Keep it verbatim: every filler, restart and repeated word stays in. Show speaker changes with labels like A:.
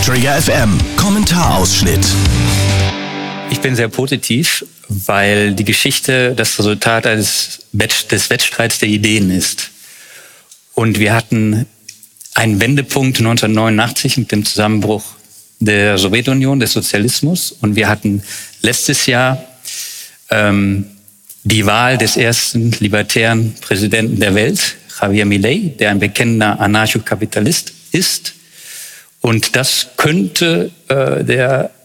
A: Trigger F M. Kommentarausschnitt.
B: Ich bin sehr positiv, weil die Geschichte das Resultat eines Wett- des Wettstreits der Ideen ist. Und wir hatten einen Wendepunkt neunzehnhundertneunundachtzig mit dem Zusammenbruch der Sowjetunion, des Sozialismus. Und wir hatten letztes Jahr ähm, die Wahl des ersten libertären Präsidenten der Welt, Javier Milei, der ein bekennender Anarchokapitalist ist. Und das könnte äh, der